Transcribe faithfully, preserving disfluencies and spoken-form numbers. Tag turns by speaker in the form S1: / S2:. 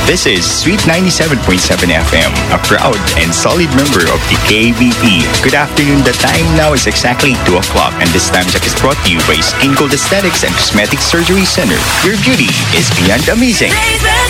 S1: This is Sweet ninety-seven point seven F M, a proud and solid member of the K B P. Good afternoon. The time now is exactly two o'clock, and this time check is brought to you by Skin Gold Aesthetics and Cosmetic Surgery Center. Your beauty is beyond amazing.